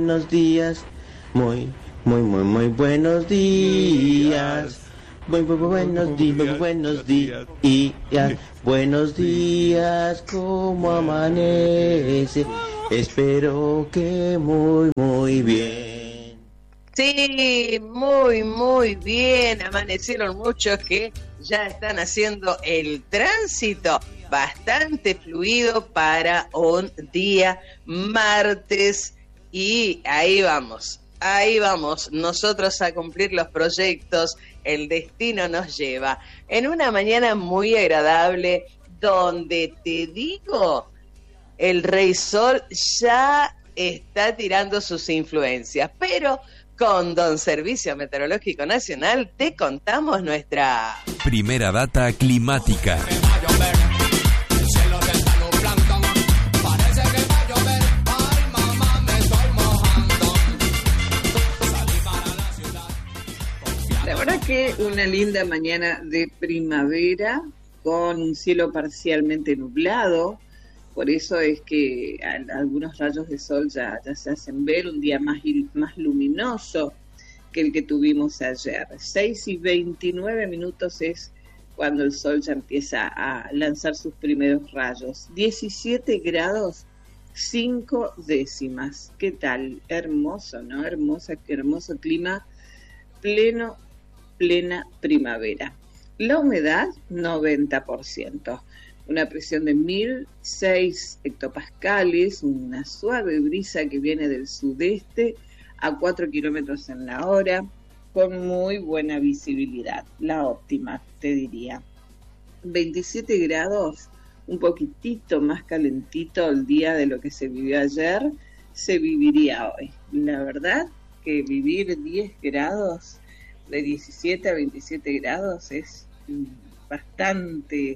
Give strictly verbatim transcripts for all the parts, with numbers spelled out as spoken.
Buenos días, muy, muy, muy, muy buenos días. Muy, muy, muy buenos días, muy buenos días. Buenos días, ¿cómo amanece? Espero que muy, muy bien. Sí, muy, muy bien. Amanecieron muchos que ya están haciendo el tránsito bastante fluido para un día martes. Y ahí vamos, ahí vamos, nosotros a cumplir los proyectos, el destino nos lleva. En una mañana muy agradable, donde te digo, el Rey Sol ya está tirando sus influencias, pero con Don Servicio Meteorológico Nacional te contamos nuestra primera data climática. La verdad que una linda mañana de primavera con un cielo parcialmente nublado, por eso es que algunos rayos de sol ya, ya se hacen ver, un día más, más luminoso que el que tuvimos ayer. seis y veintinueve minutos es cuando el sol ya empieza a lanzar sus primeros rayos. diecisiete grados, cinco décimas. ¿Qué tal? Hermoso, ¿no? Hermoso, hermoso clima, pleno plena primavera. La humedad, noventa por ciento. Una presión de mil seis hectopascales, una suave brisa que viene del sudeste a cuatro kilómetros en la hora, con muy buena visibilidad, la óptima, te diría. veintisiete grados, un poquitito más calentito el día de lo que se vivió ayer, se viviría hoy. La verdad que vivir diez grados, de diecisiete a veintisiete grados, es bastante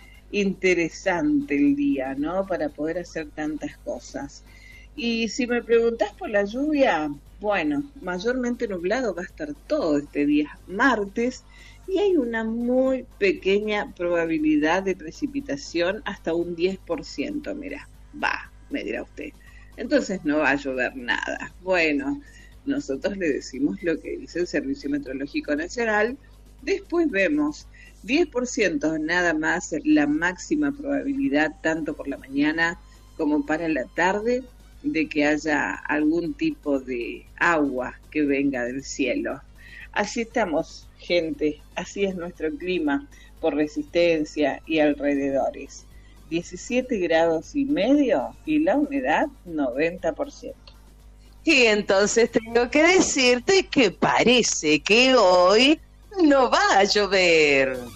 interesante el día, ¿no? Para poder hacer tantas cosas. Y si me preguntás por la lluvia, bueno, mayormente nublado va a estar todo este día martes y hay una muy pequeña probabilidad de precipitación, hasta un diez por ciento, mira, va, me dirá usted. Entonces no va a llover nada. Bueno, nosotros le decimos lo que dice el Servicio Meteorológico Nacional, después vemos diez por ciento nada más la máxima probabilidad, tanto por la mañana como para la tarde, de que haya algún tipo de agua que venga del cielo. Así estamos, gente, así es nuestro clima por Resistencia y alrededores. diecisiete grados y medio y la humedad noventa por ciento. Y entonces tengo que decirte que parece que hoy no va a llover.